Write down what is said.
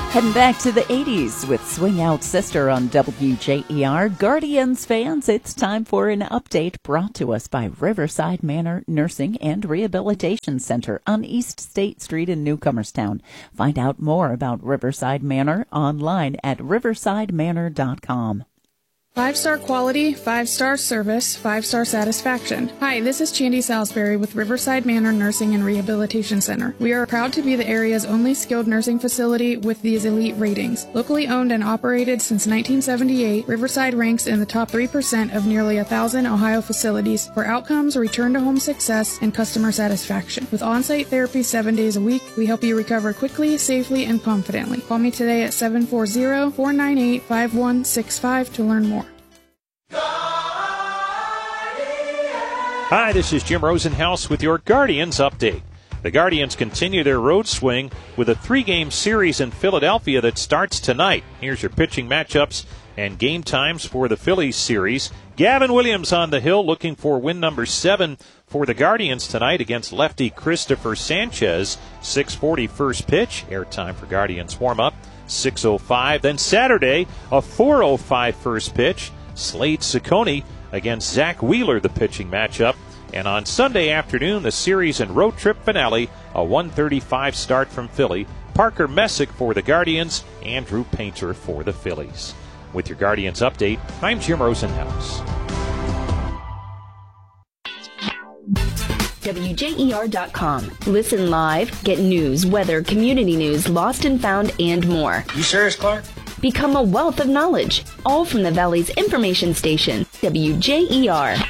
Heading back to the 80s with Swing Out Sister on WJER. Guardians fans, it's time for an update brought to us by Riverside Manor Nursing and Rehabilitation Center on East State Street in Newcomerstown. Find out more about Riverside Manor online at riversidemanor.com. 5-star quality, 5-star service, 5-star satisfaction. Hi, this is Chandy Salisbury with Riverside Manor Nursing and Rehabilitation Center. We are proud to be the area's only skilled nursing facility with these elite ratings. Locally owned and operated since 1978, Riverside ranks in the top 3% of nearly 1,000 Ohio facilities for outcomes, return-to-home success, and customer satisfaction. With on-site therapy 7 days a week, we help you recover quickly, safely, and confidently. Call me today at 740-498-5165 to learn more. Hi, this is Jim Rosenhaus with your Guardians update. The Guardians continue their road swing with a 3-game series in Philadelphia that starts tonight. Here's your pitching matchups and game times for the Phillies series. Gavin Williams on the hill looking for win number 7 for the Guardians tonight against lefty Christopher Sanchez. 6:40 first pitch. Airtime for Guardians warm-up. 6:05. Then Saturday, a 4:05 first pitch. Slade Ciccone against Zach Wheeler, the pitching matchup. And on Sunday afternoon, the series and road trip finale, a 1:35 start from Philly. Parker Messick for the Guardians, Andrew Painter for the Phillies. With your Guardians update, I'm Jim Rosenhaus. WJER.com. Listen live, get news, weather, community news, lost and found, and more. You serious, Clark? Become a wealth of knowledge, all from the Valley's information station, WJER.